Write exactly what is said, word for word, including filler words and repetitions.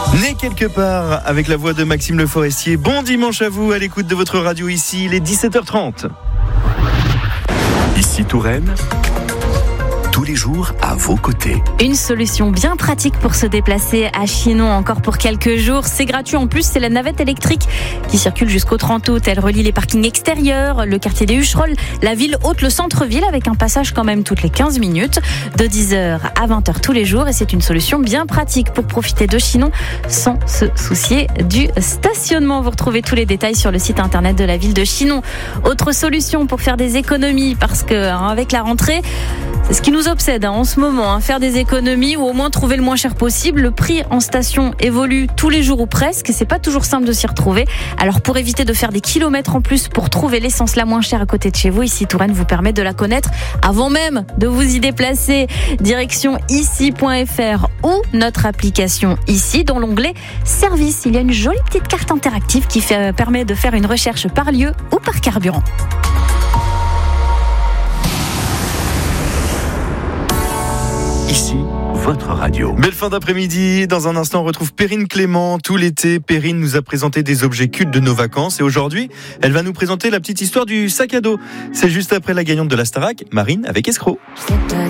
Né quelque part avec la voix de Maxime Le Forestier. Bon dimanche à vous à l'écoute de votre radio ici, il est dix-sept heures trente. Ici Touraine, tous les jours à vos côtés. Une solution bien pratique pour se déplacer à Chinon encore pour quelques jours. C'est gratuit en plus, c'est la navette électrique qui circule jusqu'au trente août. Elle relie les parkings extérieurs, le quartier des Hucherolles, la ville haute, le centre-ville avec un passage quand même toutes les quinze minutes de dix heures à vingt heures tous les jours. Et c'est une solution bien pratique pour profiter de Chinon sans se soucier du stationnement. Vous retrouvez tous les détails sur le site internet de la ville de Chinon. Autre solution pour faire des économies parce que hein, avec la rentrée, c'est ce qui nous obsède hein, en ce moment, hein, faire des économies ou au moins trouver le moins cher possible. Le prix en station évolue tous les jours ou presque et c'est pas toujours simple de s'y retrouver. Alors pour éviter de faire des kilomètres en plus pour trouver l'essence la moins chère à côté de chez vous, Ici Touraine vous permet de la connaître avant même de vous y déplacer. Direction ici point f r ou notre application Ici dans l'onglet Service. Il y a une jolie petite carte interactive qui fait, permet de faire une recherche par lieu ou par carburant. Ici, votre radio. Belle fin d'après-midi. Dans un instant, on retrouve Perrine Clément. Tout l'été, Perrine nous a présenté des objets cultes de nos vacances. Et aujourd'hui, elle va nous présenter la petite histoire du sac à dos. C'est juste après la gagnante de la Starac, Marine avec Escroc.